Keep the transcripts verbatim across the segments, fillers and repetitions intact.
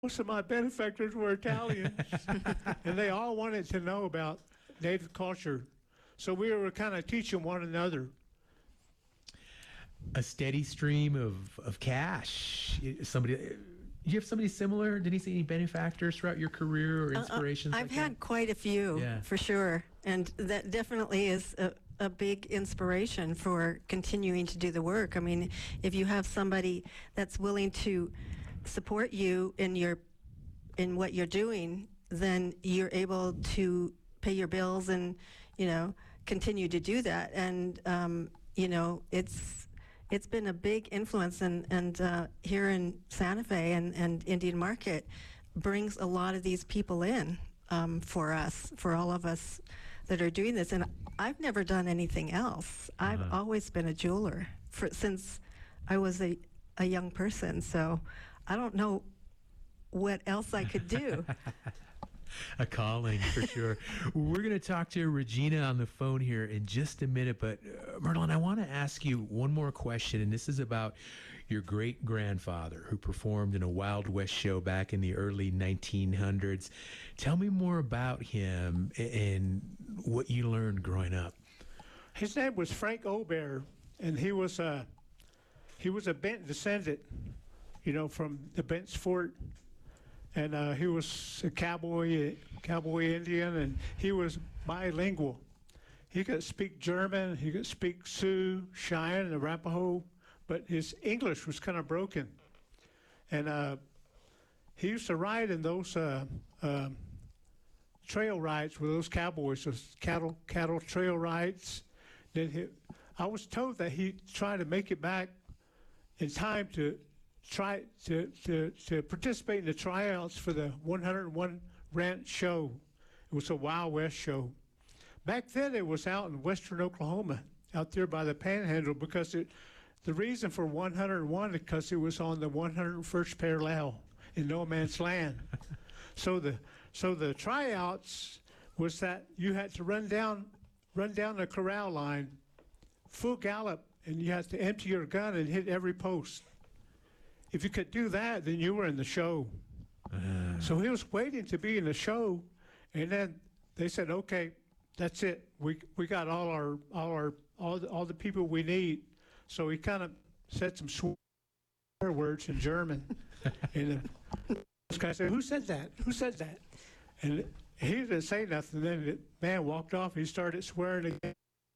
Most of my benefactors were Italians, and they all wanted to know about Native culture. So we were kind of teaching one another. A steady stream of, of cash. Somebody, do you have somebody similar? Did you see any benefactors throughout your career or inspirations? Uh, I've like had that? quite a few, Yeah. for sure. And that definitely is a, a big inspiration for continuing to do the work. I mean, if you have somebody that's willing to support you in your in what you're doing, then you're able to pay your bills and, you know, continue to do that. And, um, you know, it's it's been a big influence, and, and uh, here in Santa Fe and, and Indian Market brings a lot of these people in um, for us, for all of us that are doing this. And I've never done anything else. I've Uh-huh. always been a jeweler for, since I was a, a young person. So I don't know what else I could do. A calling for sure. We're going to talk to Regina on the phone here in just a minute, but uh, Merlin, I want to ask you one more question, and this is about your great grandfather who performed in a Wild West show back in the early nineteen hundreds. Tell me more about him and what you learned growing up. His name was Frank Obear, and he was a he was a Bent descendant, you know, from the Bent's Fort. And uh, he was a cowboy, cowboy Indian, and he was bilingual. He could speak German, he could speak Sioux, Cheyenne, and Arapaho, but his English was kind of broken. And uh, he used to ride in those uh, uh, trail rides with those cowboys, those cattle cattle trail rides. Then he, I was told that he tried to make it back in time to try to, to, to participate in the tryouts for the one oh one Ranch show. It was a Wild West show. Back then it was out in western Oklahoma, out there by the Panhandle, because it, the reason for one oh one is because it was on the one hundred first parallel in no man's land. so the so the tryouts was that you had to run down run down the corral line, full gallop, and you had to empty your gun and hit every post. If you could do that, then you were in the show. Uh. So he was waiting to be in the show, and then they said, "Okay, that's it. We we got all our all our all the, all the people we need." So he kind of said some swear words in German, and this guy said, "Who said that? Who said that?" And he didn't say nothing. Then the man walked off. He started swearing again.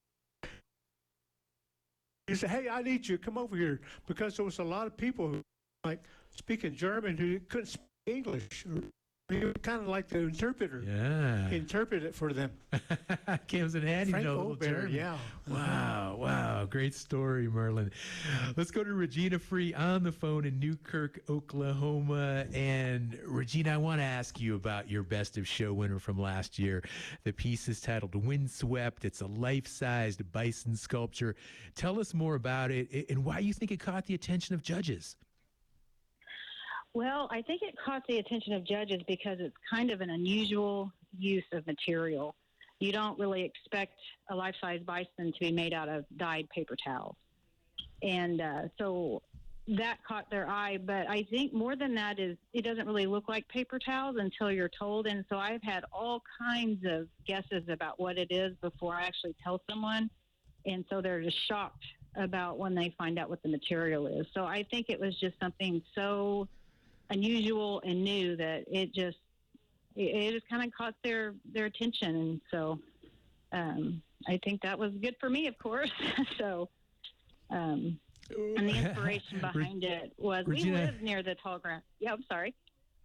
He said, "Hey, I need you. Come over here," because there was a lot of people who like speaking German who couldn't speak English. Or he was kind of like the interpreter. Yeah. He interpreted it for them. Comes in handy, Frank you know, a little Obear, German. yeah. Wow, wow. Great story, Merlin. Let's go to Regina Free on the phone in Newkirk, Oklahoma. And Regina, I want to ask you about your Best of Show winner from last year. The piece is titled Windswept. It's a life-sized bison sculpture. Tell us more about it and why you think it caught the attention of judges. Well, I think it caught the attention of judges because it's kind of an unusual use of material. You don't really expect a life-size bison to be made out of dyed paper towels. And uh, so that caught their eye. But I think more than that is it doesn't really look like paper towels until you're told. And so I've had all kinds of guesses about what it is before I actually tell someone. And so they're just shocked about when they find out what the material is. So I think it was just something so unusual and new that it just it, it just kind of caught their their attention. And so um, I think that was good for me, of course. so um, and the inspiration behind it was Regina, we live near the tall grass. Yeah, I'm sorry.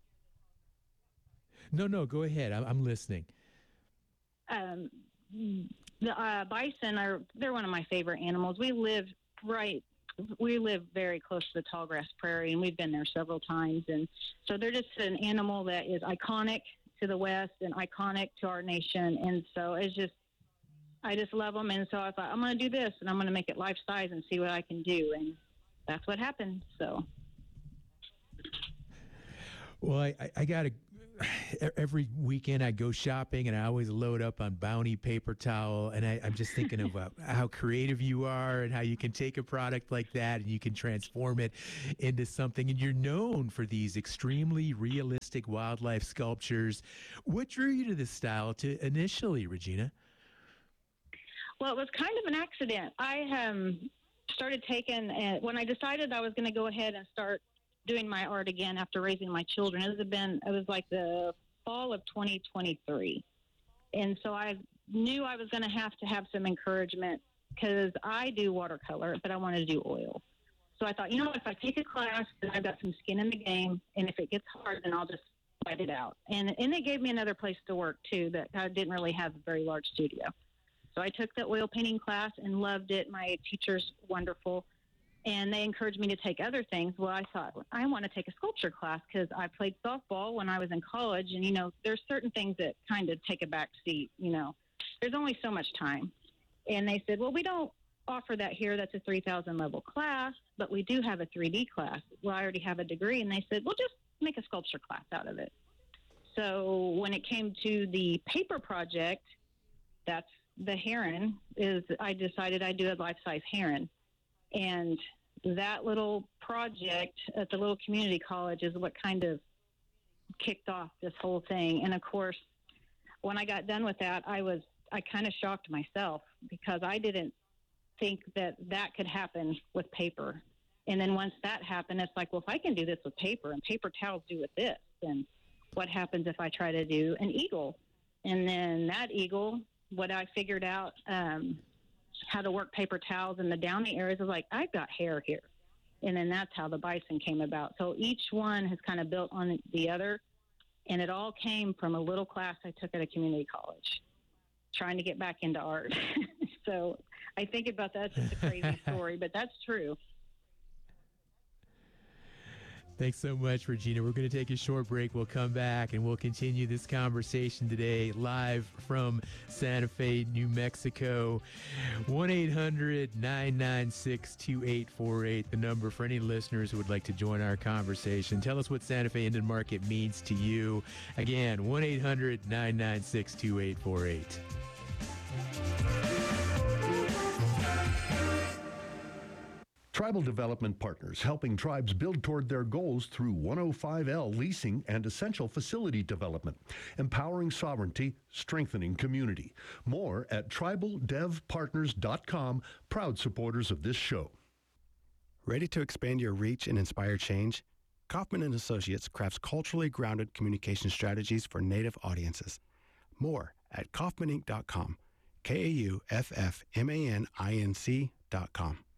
No, no, go ahead. I'm, I'm listening. Um, the uh, bison are they're one of my favorite animals. We live right. We live very close to the tallgrass prairie, and we've been there several times. And so they're just an animal that is iconic to the West and iconic to our nation. And so it's just, I just love them. And so I thought, I'm going to do this, and I'm going to make it life size and see what I can do. And that's what happened. So. Well, I, I got to e- every weekend I go shopping and I always load up on Bounty paper towel. And I, I'm just thinking of uh, how creative you are and how you can take a product like that and you can transform it into something. And you're known for these extremely realistic wildlife sculptures. What drew you to this style to initially, Regina? Well, it was kind of an accident. I um, started taking, uh, when I decided I was going to go ahead and start doing my art again after raising my children. It was been it was like the fall of twenty twenty-three, and so I knew I was going to have to have some encouragement because I do watercolor, but I wanted to do oil. So I thought, you know, if I take a class, then I've got some skin in the game, and if it gets hard, then I'll just fight it out. And and they gave me another place to work too that I didn't really have a very large studio. So I took the oil painting class and loved it. My teacher's wonderful. And they encouraged me to take other things. Well, I thought, I want to take a sculpture class because I played softball when I was in college. And, you know, there's certain things that kind of take a back seat, you know. There's only so much time. And they said, well, we don't offer that here. That's a three thousand level class, but we do have a three D class. Well, I already have a degree. And they said, well, just make a sculpture class out of it. So when it came to the paper project, that's the heron, is I decided I'd do a life-size heron. And that little project at the little community college is what kind of kicked off this whole thing. And of course, when I got done with that, I was, I kind of shocked myself because I didn't think that that could happen with paper. And then once that happened, it's like, well, if I can do this with paper and paper towels do with this, then what happens if I try to do an eagle? And then that eagle, what I figured out, um, how to work paper towels in the downy areas, was like, I've got hair here. And then that's how the bison came about. So each one has kind of built on the other. And it all came from a little class I took at a community college, trying to get back into art. So I think about that. It's just a crazy story, but that's true. Thanks so much, Regina. We're going to take a short break. We'll come back and we'll continue this conversation today live from Santa Fe, New Mexico. one eight hundred nine nine six two eight four eight, the number for any listeners who would like to join our conversation. Tell us what Santa Fe Indian Market means to you. Again, one eight hundred nine nine six two eight four eight. Tribal Development Partners, helping tribes build toward their goals through one oh five L leasing and essential facility development, empowering sovereignty, strengthening community. More at tribal dev partners dot com, proud supporters of this show. Ready to expand your reach and inspire change? Kaufman and Associates crafts culturally grounded communication strategies for Native audiences. More at kaufman inc dot com, K A U F F M A N I N C dot com.